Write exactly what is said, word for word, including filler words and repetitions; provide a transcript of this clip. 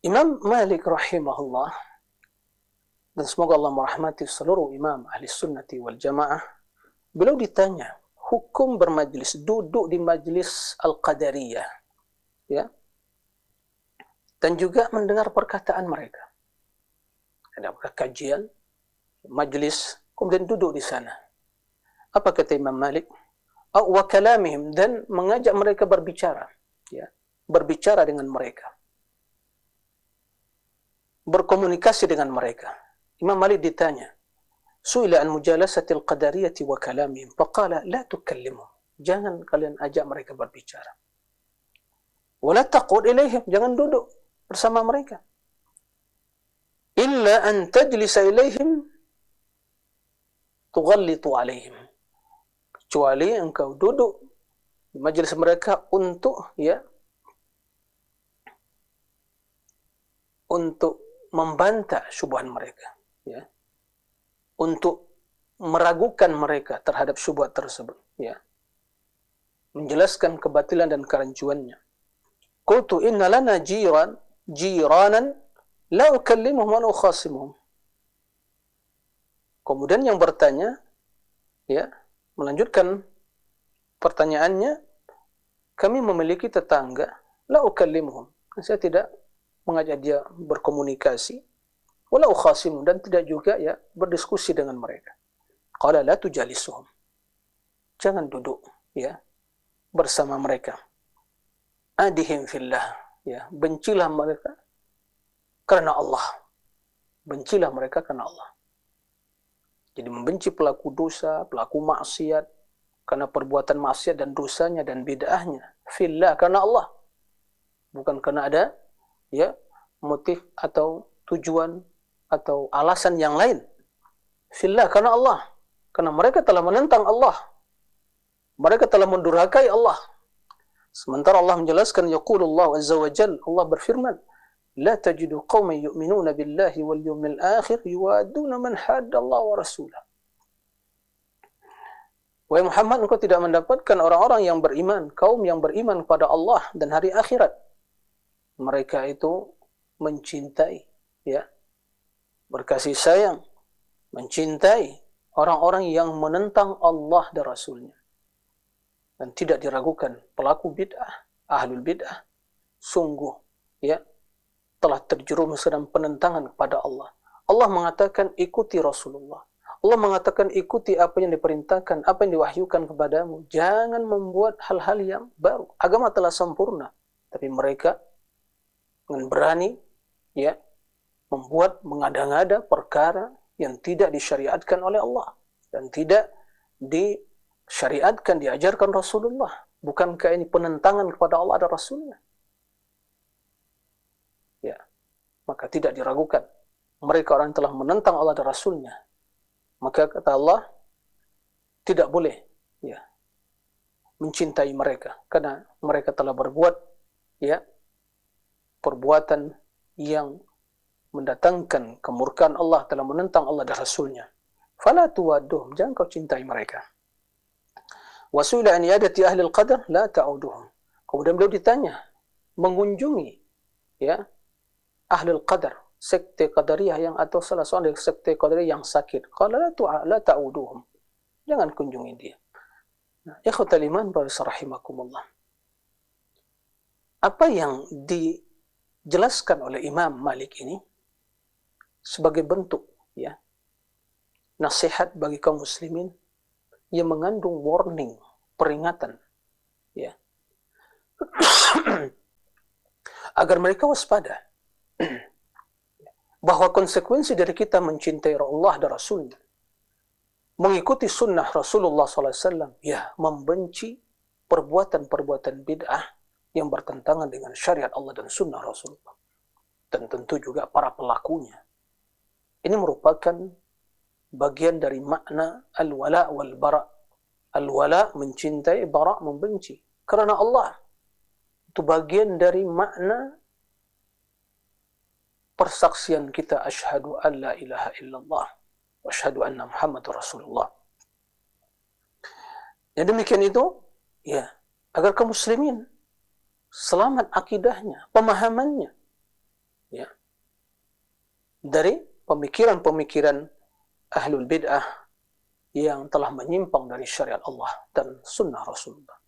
Imam Malik rahimahullah, dan semoga Allah merahmati seluruh imam ahli sunnati wal jamaah, beliau ditanya hukum bermajlis, duduk di majlis al-qadariyah, ya, dan juga mendengar perkataan mereka. Ada kajian, majlis, kemudian duduk di sana. Apa kata Imam Malik? Wa kalamihim, dan mengajak mereka berbicara, ya, berbicara dengan mereka, berkomunikasi dengan mereka. Imam Malik ditanya, su'ila an mujalasatil qadariyati wa kalamihim, faqala la tukallimuhum, jangan kalian ajak mereka berbicara. Wa la taqud ilaihim, jangan duduk bersama mereka. Illa an tajlisa ilaihim tughallitu alaihim, kecuali engkau duduk di majelis mereka untuk, ya, untuk membantah syubhan mereka, ya, untuk meragukan mereka terhadap syubhat tersebut, ya, menjelaskan kebatilan dan kerancuannya. Qultu inna lana jiran jiranan la ukallimuhum wa la ukhasimuhum. Kemudian yang bertanya, ya, melanjutkan pertanyaannya, kami memiliki tetangga, la ukallimuhum, saya tidak mengajak dia berkomunikasi, wala ukhasimuhum, dan tidak juga, ya, berdiskusi dengan mereka. Qala la tujalisuhum, jangan duduk, ya, bersama mereka. Adihim fillah, ya, bencilah mereka karena Allah. Bencilah mereka karena Allah. Jadi membenci pelaku dosa, pelaku maksiat, karena perbuatan maksiat dan dosanya dan bid'ahnya. Fillah, karena Allah. Bukan karena ada, ya, motif atau tujuan atau alasan yang lain. Fillah, karena Allah. Karena mereka telah menentang Allah. Mereka telah mendurhakai Allah. Sementara Allah menjelaskan, yaqulullah azza wa jalla, Allah berfirman, la tajidu qauman yu'minuna billahi wal yawmil akhir yuwaduna man hadda Allah wa rasulah. Wahai Muhammad, engkau tidak mendapatkan orang-orang yang beriman, kaum yang beriman kepada Allah dan hari akhirat. Mereka itu mencintai, ya, berkasih sayang, mencintai orang-orang yang menentang Allah dan Rasulnya. Dan tidak diragukan, pelaku bid'ah, ahlul bid'ah, sungguh, ya, telah terjerumus dalam penentangan kepada Allah. Allah mengatakan ikuti Rasulullah. Allah mengatakan ikuti apa yang diperintahkan, apa yang diwahyukan kepadamu. Jangan membuat hal-hal yang baru. Agama telah sempurna, tapi mereka dengan berani, ya, membuat mengada-ngada perkara yang tidak disyariatkan oleh Allah dan tidak disyariatkan, diajarkan Rasulullah. Bukankah ini penentangan kepada Allah dan Rasulnya? Ya, maka tidak diragukan, mereka orang yang telah menentang Allah dan Rasulnya. Maka kata Allah, tidak boleh, ya, mencintai mereka, karena mereka telah berbuat, ya, perbuatan yang mendatangkan kemurkaan Allah, telah menentang Allah dan Rasulnya. Fala tuwadduhum, jangan kau cintai mereka. Wasuila an yadati ahli al-qadar la ta'uduhum. Kemudian beliau ditanya mengunjungi, ya, ahli al-qadar, sekte qadariyah yang, atau salah seorang dari sekte qadariyah yang sakit. Qala la tu'a la ta'uduhum, jangan kunjungi dia. Nah, ikhwatal iman rahimakumullah. Apa yang dijelaskan oleh Imam Malik ini sebagai bentuk, ya, nasihat bagi kaum muslimin yang mengandung warning, peringatan, ya, agar mereka waspada bahwa konsekuensi dari kita mencintai Allah dan Rasulnya, mengikuti sunnah Rasulullah sallallahu alaihi wasallam, ya, membenci perbuatan-perbuatan bid'ah yang bertentangan dengan syariat Allah dan sunnah Rasulullah, dan tentu juga para pelakunya. Ini merupakan bagian dari makna al-wala wal bara. Al-wala mencintai, bara membenci karena Allah. Itu bagian dari makna persaksian kita, asyhadu an la ilaha illallah wa asyhadu anna Muhammadar Rasulullah. Yang demikian itu, ya, agar kaum muslimin selamat akidahnya, pemahamannya, ya, dari pemikiran-pemikiran ahlul bid'ah yang telah menyimpang dari syariat Allah dan sunnah Rasulullah.